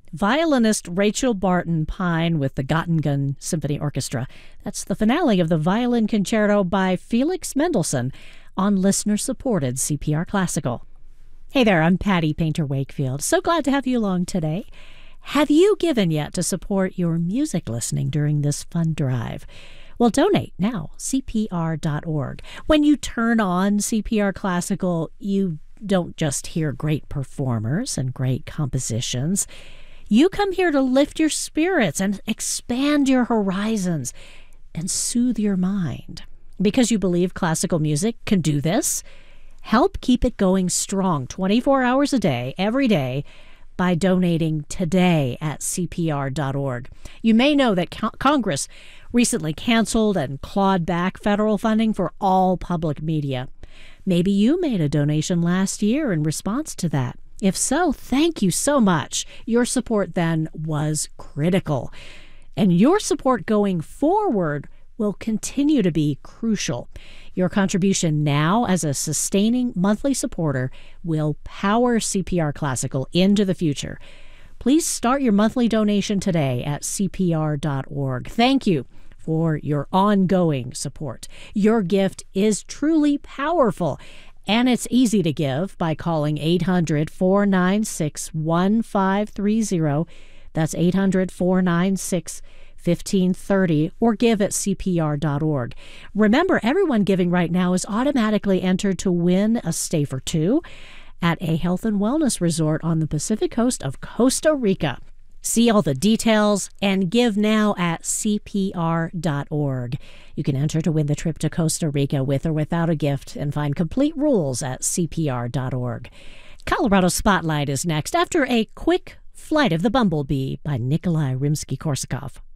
Violinist Rachel Barton Pine with the Göttingen Symphony Orchestra. That's the finale of the violin concerto by Felix Mendelssohn on listener-supported CPR Classical. Hey there, I'm Patty Painter Wakefield. So glad to have you along today. Have you given yet to support your music listening during this fun drive? Well, donate now, CPR.org. When you turn on CPR Classical, you don't just hear great performers and great compositions. You come here to lift your spirits and expand your horizons and soothe your mind. Because you believe classical music can do this, help keep it going strong 24 hours a day, every day, by donating today at CPR.org. You may know that Congress recently canceled and clawed back federal funding for all public media. Maybe you made a donation last year in response to that. If so, thank you so much. Your support then was critical. And your support going forward will continue to be crucial. Your contribution now as a sustaining monthly supporter will power CPR Classical into the future. Please start your monthly donation today at CPR.org. Thank you for your ongoing support. Your gift is truly powerful, and it's easy to give by calling 800-496-1530. That's 800-496-1530, or give at CPR.org. Remember, everyone giving right now is automatically entered to win a stay for two at a health and wellness resort on the Pacific coast of Costa Rica. See all the details and give now at CPR.org. You can enter to win the trip to Costa Rica with or without a gift and find complete rules at CPR.org. Colorado Spotlight is next after a quick Flight of the Bumblebee by Nikolai Rimsky-Korsakov.